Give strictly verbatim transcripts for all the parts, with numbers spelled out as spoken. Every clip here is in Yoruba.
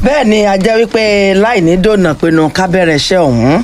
bẹ́ẹ̀ ni a jẹ́ wípé láì ní dònà pinnu ká bẹ̀rẹ̀ iṣẹ́ ọ̀hún.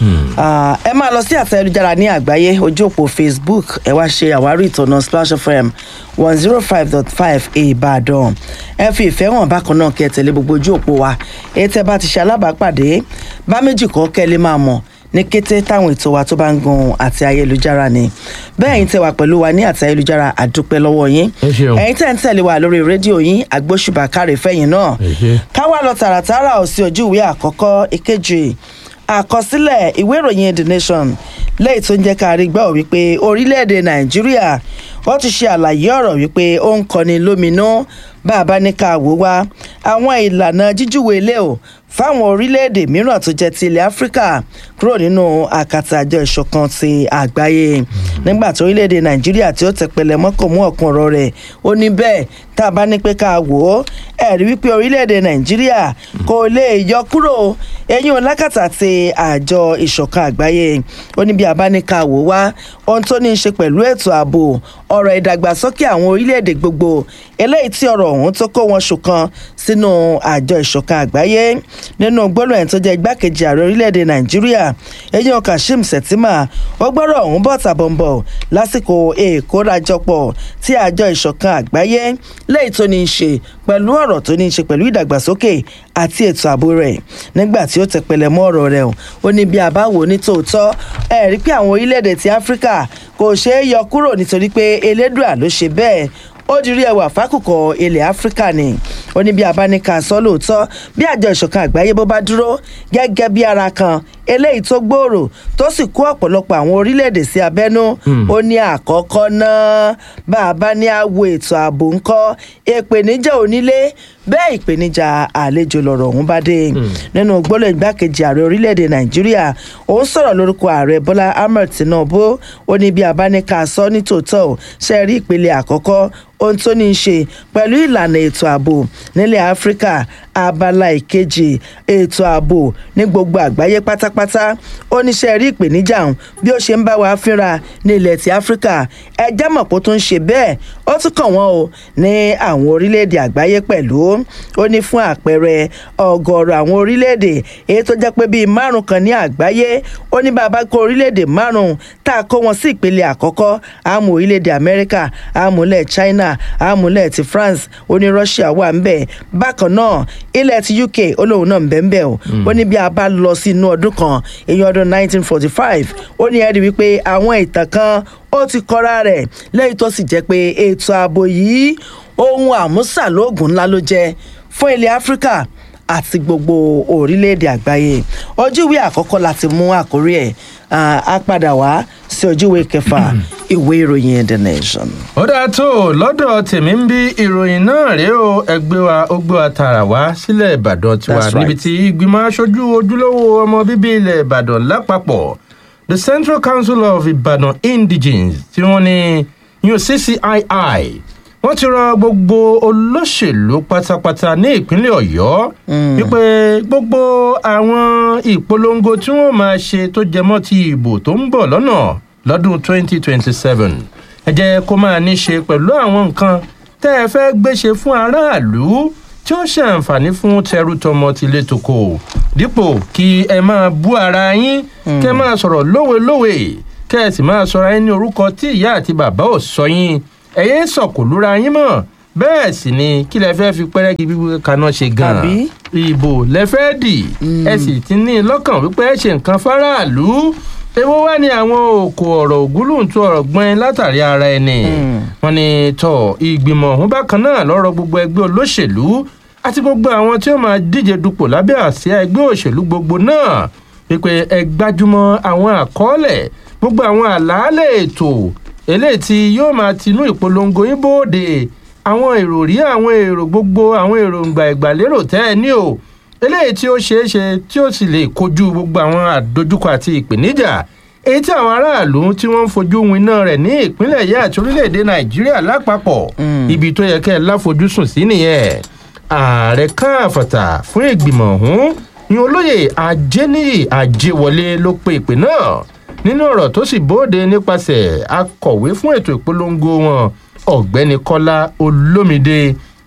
ẹ máa lọ sí àtẹ ayélujára ní àgbáyé ojú òpó Facebook ẹ wá ṣe àwárí ìtọ́nà Splash F M one zero five dot five Ìbàdàn. ẹ fi ìfẹ́ hàn bákan náà kẹ́ tẹ̀lé gbogbo ojú òpó wa èyí tẹ́ bá ti ṣe alábàápàdé bá méjì kọ́ kẹ́ lè máa mọ̀ ní kété táwọn ètò wa tó bá ń gun àti ayélujára ni bẹ́ẹ̀ yín tẹ́ wà pẹ̀lú wa ní àti ayélujára àdúpẹ́ lọ́wọ́ yín ẹ̀yin tẹ́ ń tẹ̀lé wa lórí rédíò yín àgbóṣùbà káre fẹ́yìn náà káwá lọ tààràtàrà ò sí ojú ìwé àkọ́kọ́ ìkejì àkọsílẹ̀ ìwé ìròyìn The Nation lẹ́yìn tó ń jẹ́ ká rí gbọ́ wípé orílẹ̀-èdè Nàìjíríà wọ́n ti ṣe àlàyé ọ̀rọ̀ wípé ó ń kọni lóminú bá a bá ní ká wò wá àwọn ìlànà jíjúwe ilé o fáwọn orílẹ̀-èdè mìíràn tó jẹ́ ti ilẹ̀ Áfíríkà kúrò nínú àkàtà àjọ ìṣọ̀kan ti àgbáyé nígbà tó orílẹ̀-èdè Nàìjíríà tí ó tẹpẹlẹ mọ́kàn mú ọ̀kan ọ̀rọ̀ rẹ̀ ó ní bẹ́ẹ̀ tá a bá ní pé ká wò ó ẹ̀rí wípé orílẹ̀-èdè Nàìjíríà kò lè yọ kúrò eyín olákàtà ti àjọ ìṣọ̀kan àgbáyé ó ní bí a bá ní ká wò wá ohun tó ní í ṣe pẹ̀lú ètò ààbò ọ̀rọ̀ ìdàgbàsókè àwọn orílẹ̀-èdè gbogbo eléyìí tí ọ̀rọ̀ ọ̀hún tó kó wọn ṣọ̀kan sínú àjọ ìṣọ̀kan àgbáyé nínú gbọ́dọ̀ ẹ̀ tó jẹ́ igbákejì ààrẹ orílẹ̀-èdè Nàìjíríà eyín Kashim Shettima ó gbọ́dọ̀ ọ̀hún bọ̀ tàbọ̀nbọ̀ lásìkò ìkórajọpọ̀ tí àjọ ìṣọ̀kan àgbáyé léyìí tó ní í ṣe pẹ̀lú ọ̀rọ̀ tó ní í ṣe pẹ̀lú ìdàgbàsókè àti ètò ààbò rẹ̀ nígbà tí ó tẹpẹlẹ mọ́ ọ̀rọ̀ rẹ̀ ó ní bí a bá wò ní tòótọ́ ẹ rí pé àwọn orílẹ̀-èdè ti Áfíríkà kò ṣeé yọ kúrò nítorí pé Elédùà ló ṣe bẹ́ẹ̀ ó dirí ẹwà fákùkọ ilẹ̀ Áfíríkà ni ó ní bí abáníkà sọ lóòótọ́ bí àjọ ìṣọ̀kan àgbáyé bó bá dúró gẹ́gẹ́ bí ara kan eléyìí tó gbòòrò tó sì kó ọ̀pọ̀lọpọ̀ àwọn orílẹ̀-èdè sí abẹ́nú ó ní àkọ́kọ́ náà bá a bá ní àwo ètò ààbò ńkọ́ ìpèníjà onílé bẹ́ẹ̀ ìpèníjà àlejò lọ̀rọ̀ ọ̀hún bá dé nínú gbólóhùn igbákejì ààrẹ orílẹ̀-èdè Nàìjíríà ó ń sọ̀rọ̀ lórúkọ ààrẹ Bọ́lá Ahmed Tinubu ó ní bí abáníkà sọ ní tòótọ́ ṣe rí ìpele àkọ́kọ́ ohun tó ní í ṣe pẹ̀lú ìlànà ètò ààbò nílẹ̀ Áfíríkà abala ìkejì ètò ààbò ní gbogbo àgbáyé pátápátá ó ní ṣe rí ìpèníjà ọ̀hún bí ó ṣe ń bá wa fínra ní ilẹ̀ ti Áfíríkà ẹjẹ́ mọ̀ pé ó tún ń ṣe bẹ́ẹ̀ ó tún kàn wọ́n o ní àwọn orílẹ̀-èdè àgbáyé pẹ̀lú ó ní fún àpẹẹrẹ ọ̀gọ̀ọ̀rọ̀ àwọn orílẹ̀-èdè èyí tó jẹ́ pé bíi márùn kan ní àgbáyé ó ní bàbá kó orílẹ̀-èdè márùn tá a kó wọn sí ìpele àkọ́kọ́ àmú orílẹ̀-èdè Amẹ́ríkà àmúlẹ̀ China àmúlẹ̀ ti France ó ní Russia wà ń bẹ̀ bákan náà ilẹ̀ ti U K olóhùn náà ń bẹ̀ ń bẹ̀ o ó ní bí a bá lọ sí inú ọdún kan èyí ọdún nineteen forty-five ó ní ẹ̀rí wípé àwọn ìtàn kan ó ti kọ́ra rẹ̀ lẹ́yìn tó sì jẹ́ pé ètò ààbò yìí ohun àmúṣàlóògùn ńlá ló jẹ́ fún ilẹ̀ Áfíríkà àti gbogbo orílẹ̀-èdè àgbáyé ojúwe àkọ́kọ́ láti mú àkórí ẹ̀ á padà wá sí ojúwe kẹfà ìwé ìròyìn The Nation. ó dáa tó lọ́dọ̀ tèmi ń bí ìròyìn náà rèé o ẹgbẹ́ wa ó gbé wa tààrà wá sílẹ̀ Ìbàdàn tiwa níbi tí ìgbìmọ̀ aṣojú ojúlówó ọmọ bíbí ilẹ̀ Ìbàdàn lápapọ̀ the Central Council of Ibadan Indigenes tí wọ́n ní U C C I I wọ́n ti rọ gbogbo olóṣèlú pátápátá ní ìpínlẹ̀ Ọ̀yọ́ wípé gbogbo àwọn ìpolongo tí wọ́n máa ṣe tó jẹmọ́ ti ìbò tó ń bọ̀ lọ́nà lọ́dún twenty twenty-seven ẹ jẹ́ kó máa ní ṣe pẹ̀lú àwọn nǹkan tẹ́ ẹ fẹ́ gbéṣe fún aráàlú tí ó ṣàǹfààní fún tẹrútọmọ tilé toko dípò kí ẹ máa bú ara yín kẹ́ ẹ máa sọ̀rọ̀ lówelówe kẹ́ ẹ sì máa sọra yín ní orúkọ tí ìyá àti bàbá ò sọ yín ẹ̀yin sọ̀kò lúra yín mọ̀ bẹ́ẹ̀ sì ni kí lẹ fẹ́ fi pẹ́rẹ́gì gbígbé kaná ṣe gan-an ìbò lẹ fẹ́ dì ẹ sì ti ní lọ́kàn wípé ẹ ṣe nǹkan fáráàlú èwo wá ní àwọn òkò ọ̀rọ̀ ògúlùntún ọ̀rọ̀ gbọ́n látàrí ara ẹni wọ́n ní tọ́ ìgbìmọ̀ ọ̀hún bákan náà lọ́rọ̀ gbogbo ẹgbẹ́ olóṣèlú àti gbogbo àwọn tí ó máa díje dupò lábẹ́ àsíá ẹgbẹ́ òṣèlú gbogbo náà wípé ẹ gbájúmọ́ àwọn àkọọ́lẹ̀ gbogbo àwọn àlàálẹ̀ ètò eléyìí tí yóò máa tinú ìpolongo yín bóde àwọn ìròrí àwọn èrò gbogbo àwọn èròǹgbà ìgbàlérò tẹ́ ẹ ní o eléyìí tí ó ṣeé ṣe tí ó sì lè kojú gbogbo àwọn àdojúkọ àti ìpèníjà èyí tí àwọn aráàlú tí wọ́n ń fojú winá rẹ̀ ní ìpínlẹ̀ yìí àti orílẹ̀-èdè Nàìjíríà lápapọ̀ ibi tó yẹ kẹ́ ẹ láfojúsùn sí nìyẹn ààrẹ káàfàtà fún ìgbìmọ̀ ọ̀hún ni olóyè Ajéníyì Ajéwọlé ló pe ìpè náà nínú ọ̀rọ̀ tó sì bóde nípasẹ̀ akọ̀wé fún ètò ìpolongo wọn ọ̀gbẹ́ni Kọ́lá Olómìdé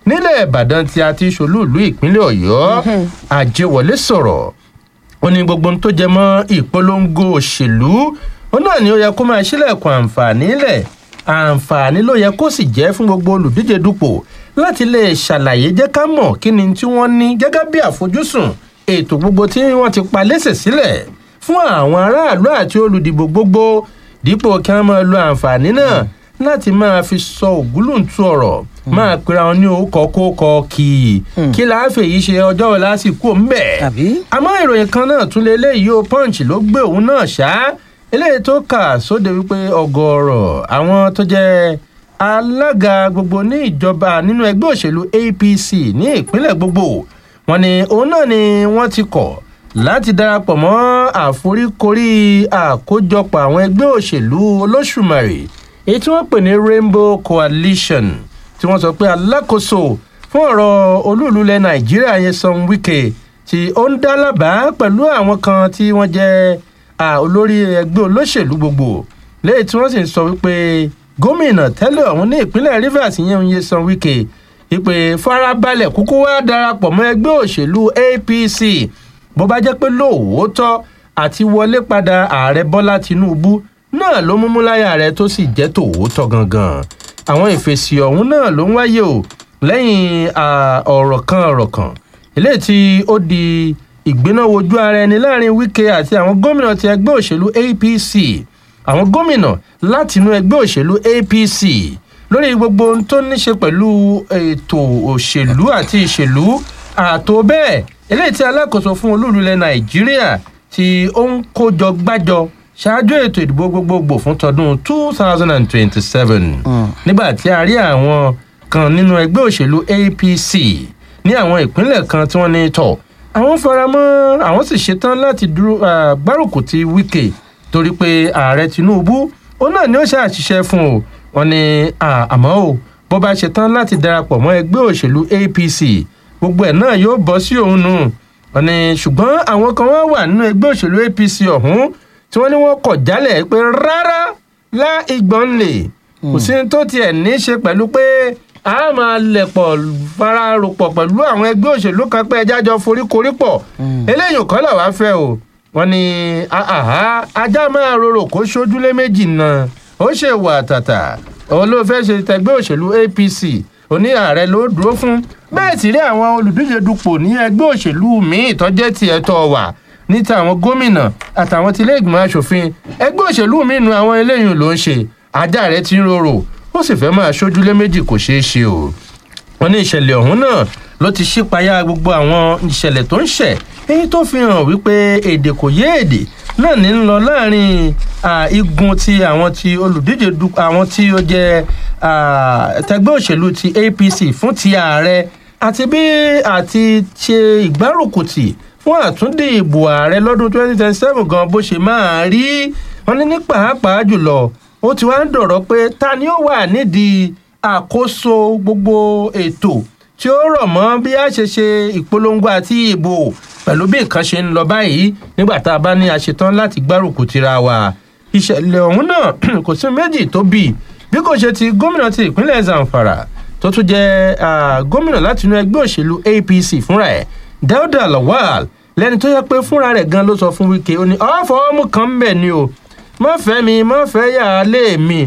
nílẹ̀ ìbàdàn tí a ti ṣolú ìlú ìpínlẹ̀ ọ̀yọ́ àjẹwọlé sọ̀rọ̀ ó ní gbogbo ohun tó jẹ mọ́ ìpolongo òṣèlú ó náà ni ó yẹ kó máa ṣílẹ̀kùn àǹfààní lẹ̀ àǹfààní ló yẹ kó sì jẹ́ fún gbogbo olùdíje dupò láti lè ṣàlàyé jẹ́ ká mọ̀ kí ni tí wọ́n ní gẹ́gẹ́ bí àfojúsùn ètò gbogbo tí wọ́n ti pa lẹ́sẹ̀ sílẹ̀ fún àwọn aráàlú àti olùdìbò gbogbo dípò kí wọ́n máa lo àǹfààní náà láti máa fi sọ ògúlùntún ọ̀rọ̀ máa pera wọn ní orúkọ kókọ kì í kí láàfẹ yìí ṣe ọjọ́ ọ̀la sì kú òǹbẹ̀. àmọ́ ìròyìn kan náà tún lé eléyìí ó punch ló gbé òun náà ṣá eléyìí tó kà sóde wípé ọ̀gọ̀ọ̀rọ̀ àwọn tó jẹ́ alága gbogbo ní ìjọba nínú ẹgbẹ́ òṣèlú A P C ní ìpínlẹ̀ gbogbo wọn ni òun náà ni wọ́n ti kọ̀ láti darapọ̀ mọ́ àforíkorí àkójọpọ̀ àwọn ẹgbẹ́ òṣèlú olóṣùmarè èyí tí wọ́n pè ní Rainbow Coalition tí wọ́n sọ pé alákòóso fún ọ̀rọ̀ olúùlú ilẹ̀ Nàìjíríà Nyesom Wike tí ó ń dá lábàá pẹ̀lú àwọn kan tí wọ́n jẹ́ olórí ẹgbẹ́ olóṣèlú gbogbo lẹ́yìn tí wọ́n sì ń sọ wípé gómìnà tẹ́lẹ̀ ọ̀hún ní ìpínlẹ̀ Rivers yẹn Nyesom Wike wípé farabalẹ̀ kúkú wá darapọ̀ mọ́ ẹgbẹ́ òṣèlú A P C bó bá jẹ́ pé lóòótọ́ àti wọlé padà ààrẹ Bọ́lá Tinubu náà ló mú múláyà rẹ̀ tó sì jẹ́ tòótọ́ gangan àwọn ìfèsì ọ̀hún náà ló ń wáyé o lẹ́yìn ọ̀rọ̀ kan ọ̀rọ̀ kan eléyìí tí ó di ìgbéná wojú ara ẹni láàrin Wike àti àwọn gómìnà ti ẹgbẹ́ òṣèlú A P C àwọn gómìnà látinú ẹgbẹ́ òṣèlú A P C lórí gbogbo ohun tó ní ṣe pẹ̀lú ètò òṣèlú àti ìṣèlú àtò bẹ́ẹ̀ eléyìí tí alákòóso fún olúùlú ilẹ̀ Nàìjíríà tí ó ń kójọ gbájọ ṣáájú ètò ìdìbò gbogbogbò fún tọdún two thousand twenty-seven nígbà tí a rí àwọn kan nínú ẹgbẹ́ òṣèlú A P C ní àwọn ìpínlẹ̀ kan tí wọ́n ní tọ̀ àwọn faramọ́ àwọn sì ṣetán láti dúró gbárùkù ti Wike torí pé ààrẹ Tinubu ó náà ni ó ṣàṣìṣe fún o wọ́n ní àmọ́ o bó bá ṣetán láti darapọ̀ mọ́ ẹgbẹ́ òṣèlú A P C gbogbo ẹ̀ náà yóò bọ́ sí òun nù wọ́n ní ṣùgbọ́n àwọn kan wá wà nínú ẹgbẹ́ òṣèlú A P C ọ̀hún tí wọ́n ní wọ́n kọ̀ jálẹ̀ pé rárá lá ìgbọ̀n lè kò sí tó tiẹ̀ ní í ṣe pẹ̀lú pé a máa lẹ̀pọ̀ fararòpọ̀ pẹ̀lú àwọn ẹgbẹ́ òṣèlú kan pé ẹjá jọ foríkorí pọ̀ eléyìí kọ́ là wá fẹ́ o wọ́n ní ajá máa rorò kó ṣojúlé méjì náà ó ṣe wà tàtà òun ló fẹ́ ṣe tẹgbẹ́ òṣèlú A P C oní ààrẹ ló dúró fún bẹ́ẹ̀ sì rí àwọn olùdíje dupò ní ẹgbẹ́ òṣèlú míì tọ́jẹ́ tiẹ̀ tọ́ wà níta àwọn gómìnà àtàwọn tilé ìgbìmọ̀ asòfin ẹgbẹ́ òṣèlú míì nu àwọn eléyìí ló ń ṣe ajá rẹ̀ ti ń rorò ó sì fẹ́ máa ṣojúlé méjì kò ṣeé ṣe o wọ́n ní ìṣẹ̀lẹ̀ ọ̀hún náà ló ti ṣípayá gbogbo àwọn ìṣẹ̀lẹ̀ tó ń ṣẹ̀ èyí tó fi hàn wípé èdè kò yé èdè náà ní ń lọ láàrin igun ti àwọn ti olùdíje àwọn tí ó jẹ́ tẹgbẹ́ òṣèlú ti A P C fún ti ààrẹ àti bí àti ṣe ìgbárùkùtì fún àtúndì ìbò ààrẹ lọ́dún twenty twenty seven gan bó ṣe máa rí wọn ní ní pàápàá jùlọ ó ti wá ń dọ̀rọ̀ pé ta ni ó wà nídìí àkóso gbogbo ètò tí ó rọ̀ mọ́ bí a ṣe ṣe ìpolongo àti ìbò pẹ̀lú bí nǹkan ṣe ń lọ báyìí nígbà tá a bá ní a ṣetán láti gbárùkù tira wa ìṣẹ̀lẹ̀ ọ̀hún náà kò sí méjì tó bì bí kò ṣe ti gómìnà ti ìpínlẹ̀ Zamfara tó tún jẹ́ gómìnà látinú ẹgbẹ́ òṣèlú A P C fúnra ẹ̀ Dauda Lawal lẹ́ni tó yẹ pé fúnra rẹ̀ gan ló sọ fún Wike ó ní ọ̀fọ̀ ọmú kan ń bẹ̀ ni o má fẹ́ mi má fẹ́ yà á lé mi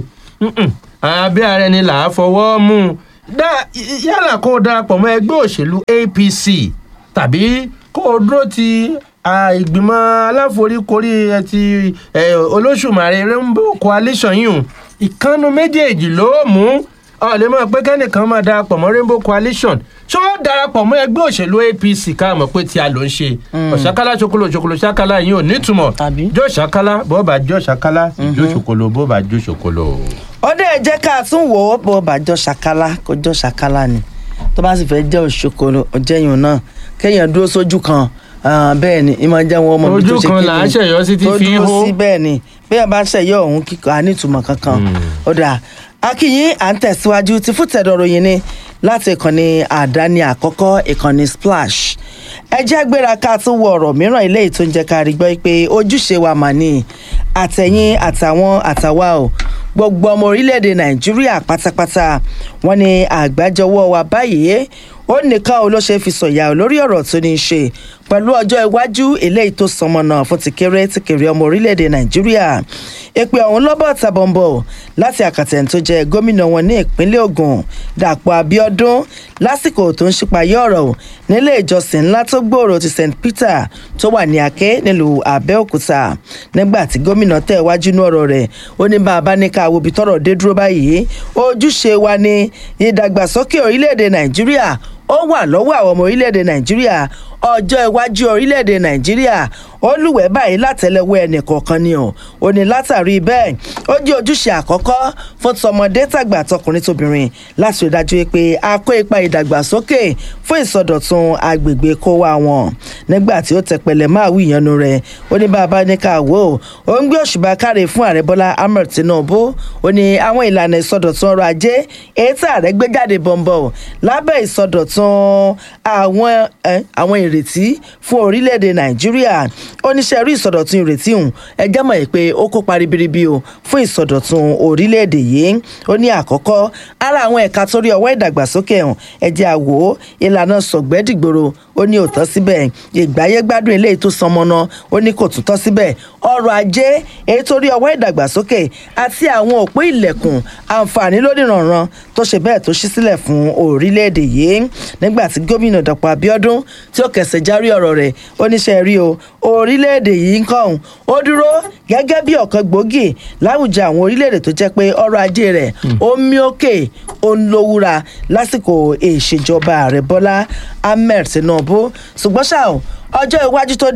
àbí ara ẹni là á fọwọ́ mú yálà kó o darapọ̀ mọ́ ẹgbẹ́ òṣèlú A P C tàbí kó o dúró ti ìgbìmọ̀ aláforíkorí ti olóṣùmarè Rainbow Coalition yìí ìkànnù méjèèjì ló mú ọ lè mọ̀ pé kẹ́nìkan máa darapọ̀ mọ́ Rainbow Coalition ṣé wọ́n darapọ̀ mọ́ ẹgbẹ́ òṣèlú A P C ká mọ̀ pé tí a ló ń ṣe ọ̀ṣákálá ṣokolo ṣokolo ṣákálá yìí ò nítumọ̀ jọ́ ṣákálá bó bá jọ́ ṣákálá jọ́ ṣokolo bó bá jọ́ ṣokolo. ọdẹ ẹ jẹ́ ká tún wò ó bó bá jọ́ ṣákálá kó jọ́ ṣákálá ni tó bá sì fẹ́ jẹ́ òṣokolo ọjẹ́yìn náà kéèyàn dúró sójú kan bẹ́ẹ̀ ni ìmọ̀ jẹ́ wọn ọmọ mi tó ṣe kéde ojú kan là á ṣẹ̀yọ́ sí ti fi hó tó dúró sí bẹ́ẹ̀ ni bí a bá ṣẹ̀yọ́ òun kíkọ́ ànítumọ̀ kankan ọ̀dà akínyìn à ń tẹ̀síwájú ti fún tẹ̀dọ̀ròyìn ni láti ìkànnì àdáni àkọ́kọ́ ìkànnì Splash ẹ jẹ́ gbéra ká tún wọ ọ̀rọ̀ mìíràn ilé ìtò ń jẹ́ ká rí gbọ́ pé ojúṣe wa mà ní àtẹ̀yìn àtàwọn àtàwa o gbogbo ọmọ orílẹ̀-èdè nàìjíríà pátápátá wọn ni àgbájọwọ́ wa báyìí ó nìkan ò ló ṣe fi sọ̀yà lórí ọ̀rọ̀ tó ní í ṣe pẹ̀lú ọjọ́ iwájú eléyìí tó sọmọnà fún tìkéré tìkéré ọmọ orílẹ̀-èdè nàìjíríà èpè ọ̀hún lọ́bọ̀ tàbọ̀nbọ̀ láti àkàtẹ̀ tó jẹ́ gómìnà wọn ní ìpínlẹ̀ ògùn dàpọ̀ abíọ́dún lásìkò tó ń ṣípayé ọ̀rọ̀ nílé ìjọsìn ńlá tó gbòòrò ti st peter tó wà ní àké nílùú àbẹ́òkúta nígbà tí gómìnà tẹ̀ wájú ní ọ̀rọ̀ rẹ̀ ó ní bá a bá ní ká wo ibi tọ́rọ̀ dé dúró báyìí ojúṣe wa ni ìdàgbàsókè orílẹ̀-èdè nàìjíríà ó wà lọ́wọ́ àwọn ọmọ orílẹ̀-èdè nàìjíríà ọjọ́ iwájú orílẹ̀-èdè nàìjíríà ó lùwẹ̀ báyìí látẹ̀lẹ́wọ́ ẹnìkọ̀ọ̀kan ni o ò ní látàrí bẹ́ẹ̀ ó jẹ́ ojúṣe àkọ́kọ́ fún tọmọdé tàgbà tọkùnrin tóbìnrin láti rí dájú pé a kó ipa ìdàgbàsókè fún ìsọdọ̀tun agbègbè kó wa wọn nígbà tí ó tẹpẹlẹ máa wí ìyanu rẹ̀ ó ní bàbá ní ká wò ó ń gbé òṣùbà káre fún ààrẹ bọ́lá ahmed tinubu ó ní àwọn ìlànà ìsọdọ̀tun ọrọ̀ ajé èyí tí ààrẹ gbé jáde bọ̀m̀bọ̀ lábẹ́ ìsọdọ̀tun àwọn àwọn ìrètí fún orílẹ̀-èdè nàìjíríà oníṣẹ́ rí ìsọdọ̀tun ìrètí hùn ẹjẹ́ mọ̀ pé ó kópa ribiribi o fún ìsọdọ̀tun orílẹ̀-èdè yìí ó ní àkọ́kọ́ ara àwọn ẹ̀ka tó rí ọwọ́ ìdàgbàsókè hàn ẹjẹ́ àwò ìlànà sọ̀gbẹ́dìgbòrò ó ní òótọ́ síbẹ̀ ìgbáyégbádùn eléyìí tó sanmọ́nà ó ní kò tún tọ́ síbẹ̀ ọrọ̀ ajé èyí tó rí ọwọ́ ìdàgbàsókè àti àwọn òpó ilẹ̀kùn àǹfààní lónìrànran tó ṣe bẹ́ẹ̀ tó ṣí sílẹ̀ fún orílẹ̀-èdè yìí nígbà tí gómìnà dàpọ̀ abíọ́dún tí ó kẹsẹ̀ járí ọ̀rọ̀ rẹ̀ ó níṣẹ́ rí o orílẹ̀-èdè yìí ń kọ́ ó dúró gẹ́gẹ́ bí ọ̀kan gbòógì láwùjọ àwọn orílẹ̀-èdè tó jẹ́ pé ọrọ̀ ajé rẹ̀ ó mí òkè ó ń lówúra lásìkò ìṣèjọba ààrẹ bọ́lá ahmed tinubu ṣùgbọ́n ṣá ọjọ́ iwájú tó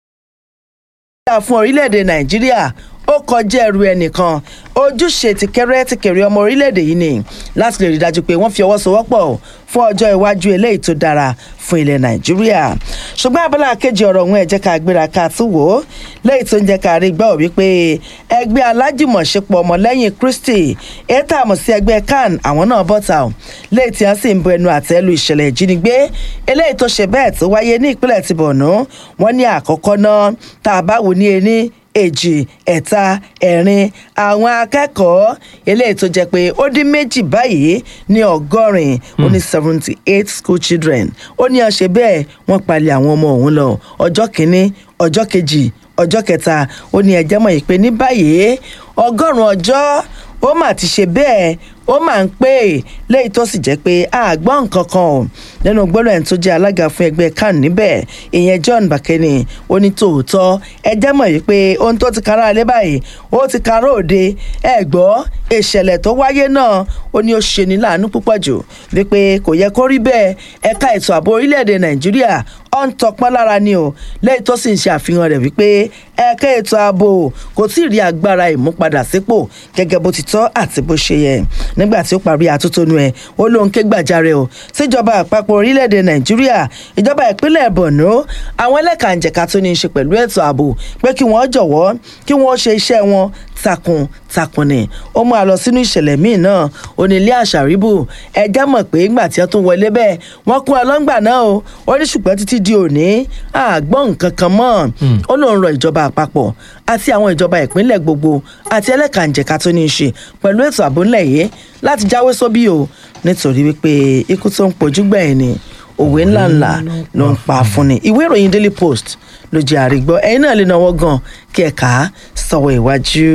dáa fún orílẹ̀-èdè nàìjíríà ó kọjá ẹrù ẹnìkan ojúṣe ti kẹrẹ ti kẹrẹ ọmọ orílẹ̀-èdè yìí ni láti lè rí dájú pé wọ́n fi ọwọ́ sowọ́pọ̀ fún ọjọ́ iwájú eléyìí tó dára fún ilẹ̀ nàìjíríà ṣùgbọ́n abala kejì ọ̀rọ̀ ọ̀hún ẹ̀ jẹ́ ká gbéra ká tún wò ó léyìí tó ń jẹ́ ká rí gbọ́ wípé ẹgbẹ́ alájùmọ̀ṣepọ̀ ọmọlẹ́yìn kristi ètò àmọ̀ sí ẹgbẹ́ can àwọn náà bọ́ta ọ̀ léyìí tí wọ́n sì ń bọ ẹnu àtẹ́lu ìṣẹ̀lẹ̀ ìjínigbé eléyìí tó ṣe bẹ́ẹ̀ tó wáyé ní ìpínlẹ̀ ti bọ̀nú wọ́n ní àkọ́kọ́ náà tá a bá wò ní ení èjì ẹ̀ta ẹ̀rin àwọn akẹ́kọ̀ọ́ eléyìí tó jẹ́ pé ó dín méjì báyìí ní ọgọ́rin ó ní seventy eight school children ó ní ọ̀ṣẹ́ bẹ́ẹ̀ wọ́n palẹ̀ àwọn ọmọ òun lọ ọjọ́ kìíní ọjọ́ kejì ọjọ́ kẹta ó ní ẹjẹ́ mọ̀ yìí pé ní báyìí ọgọ́rùn-ún ọjọ́ ó mà ti ṣe bẹ́ẹ̀ ó máa ń pè é léyìí tó sì jẹ́ pé àgbọ̀n nǹkan kan ò nínú gbọ́dọ̀ ẹni tó jẹ́ alága fún ẹgbẹ́ can níbẹ̀ ìyẹn john bakeni ó ní tòótọ́ ẹjẹ́ mọ̀ yìí pé ohun tó ti kára alẹ́ báyìí ó ti kára òde ẹ gbọ́ ìṣẹ̀lẹ̀ tó wáyé náà ó ní ó ṣe ní láàánú púpọ̀ jù wípé kò yẹ kó rí bẹ́ẹ̀ ẹ̀ka ètò ààbò orílẹ̀-èdè nàìjíríà ó ń tọpọ́n lára ni o lẹ́yìn tó sì ń ṣe àfihàn rẹ̀ wípé ẹ̀ka ètò ààbò kò tí ì rí agbára ìmúpadà sípò gẹ́gẹ́ bó ti tọ́ àti bó ṣe yẹ nígbà tí ó parí àtúntónú ẹ̀ ó lóun ké gbàjarè o síjọba àpapọ̀ orílẹ̀-èdè nàìjíríà ìjọba ìpínlẹ̀ borno àwọn ẹlẹ́kànjẹ̀ka tó ní í ṣe pẹ̀lú ètò ààbò pé kí wọ́n jọ̀wọ́ kí wọ́n ṣe iṣẹ́ wọn takun takun ni ó mú a lọ sínú ìṣẹ̀lẹ̀ míì náà onílé àṣàríbù ẹjẹ́ mọ̀ pé ńgbà tí wọ́n tún wọlé bẹ́ẹ̀ wọ́n kún ọlọ́ngbà náà o ó ní ṣùgbọ́n títí di òní àgbọ̀n nǹkan kan mọ́ ó lóun rọ ìjọba àpapọ̀ àti àwọn ìjọba ìpínlẹ̀ gbogbo àti ẹlẹ́kànjẹ̀ka tó ní í ṣe pẹ̀lú ètò ààbò ńlẹ̀ yìí láti jáwé sóbì o nítorí wípé ikú tó ń pojú gbẹ̀yìn ni òwe ńláńlá ló ń pa fún ni ìwé ìròyìn daily post ló jẹ́ àrígbọ́ ẹ̀yin náà lè náwó gan kí ẹ̀ka sọ̀wọ́ ìwájú.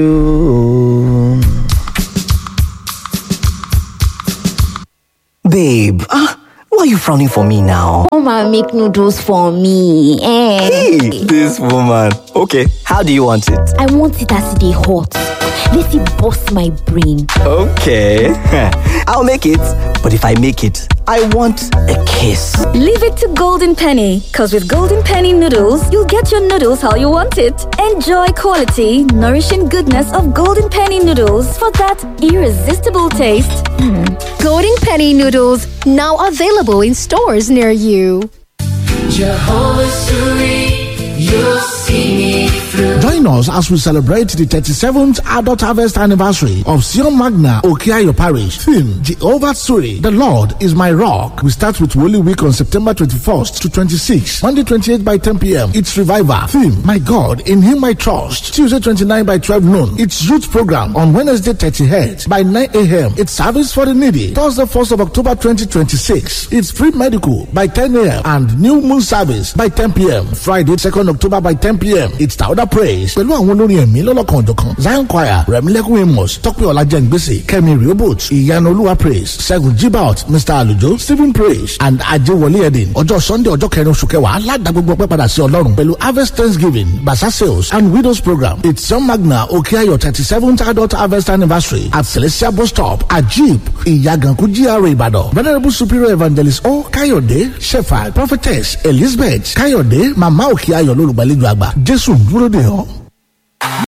Babe, ah, why are you frowning for me now? Mama, make noodles for me. Eh. Hey, this woman. Okay, how do you want it? I want it as they hot. Let it bust my brain. Okay, I'll make it. But if I make it, I want a kiss. Leave it to Golden Penny, because with Golden Penny noodles, you'll get your noodles how you want it. Enjoy quality, nourishing goodness of Golden Penny noodles for that irresistible taste. Mm. Golden Penny noodles, now available in stores near you. Jehovah Suri, you'll see me through. Join us as we celebrate the thirty-seventh Adult Harvest Anniversary of Sion Magna Okeayo Parish. Theme, Jehovah's Story. The Lord is my rock. We start with Holy Week on September twenty-first to twenty-sixth. Monday twenty-eighth by ten p.m. It's Revival. Theme, my God, in Him I trust. Tuesday twenty-ninth by twelve noon. It's Youth Program. On Wednesday thirtieth by nine a.m. It's Service for the Needy. Thursday first of October twenty twenty-six. It's Free Medical by ten a.m. and New Moon Service by ten p.m. Friday second October by ten p.m. It's Tauda Praise. Pẹ̀lú àwọn olórin ẹ̀mí lọ́lọ́kan òjọ̀kan. Zion Choir, Rẹ̀mílẹ́kùn Amos, Tọ́pẹ́ Ọlájẹ́ngbèsè, Kẹ́mi Riobot, Ìyanu Olúwa Praise, Ṣẹ́gun Jibaot, Mister Alujo, Stephen Praise, and Ajewole Edin. Ọjọ́ Sunday ọjọ́ kẹrin oṣù kẹwàá aládàá gbogbo ọpẹ́ padà sí Ọlọ́run pẹ̀lú Harvest Thanksgiving, Basa Sales, and Widows Program. It's Sion Magna Okeayo thirty-seventh Adult Harvest Anniversary at Celestial Bus Stop, Ajib, Iyaganku G R A Ìbàdàn. Venerable Superior Evangelist O. Kayode, Shepherd, Prophetess Elizabeth Kayode, Mama Okeayo lólùgbàlejò àgbà. Jésù dúró dè ọ́.